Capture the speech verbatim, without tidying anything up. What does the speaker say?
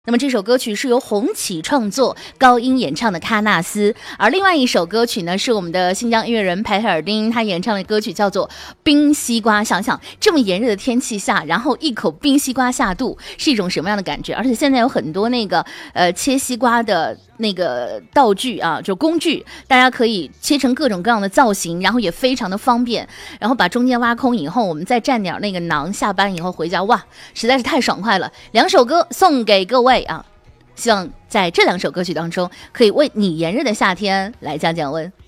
那么这首歌曲是由红旗创作，高音演唱的《喀纳斯》，而另外一首歌曲呢是我们的新疆音乐人排海尔丁他演唱的歌曲，叫做《冰西瓜》。想想这么炎热的天气下，然后一口冰西瓜下肚，是一种什么样的感觉？而且现在有很多那个呃切西瓜的那个道具啊，就工具，大家可以切成各种各样的造型，然后也非常的方便。然后把中间挖空以后，我们再蘸点那个馕，下班以后回家，哇，实在是太爽快了。两首歌送给各位啊，希望在这两首歌曲当中，可以为你炎热的夏天来降降温。